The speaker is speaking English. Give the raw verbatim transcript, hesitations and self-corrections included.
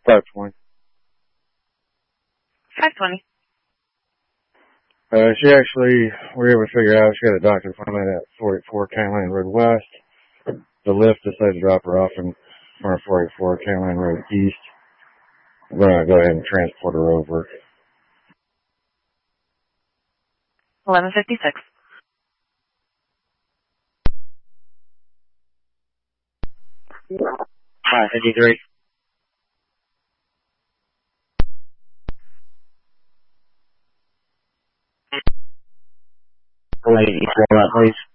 five twenty. five twenty. Uh, she actually, we were able to figure out she had a doctor's appointment at four eighty-four County Line Road West. The lift decided to drop her off in front of four eighty-four County Line Road East. I'm going to go ahead and transport her over. eleven fifty-six. five fifty-three. Lady, that, please.